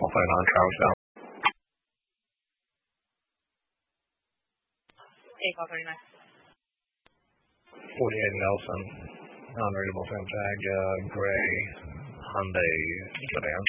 I'll put it on Travis Bell. 8-39. 48 Nelson. Non-readable film tag. Gray Hyundai sedan.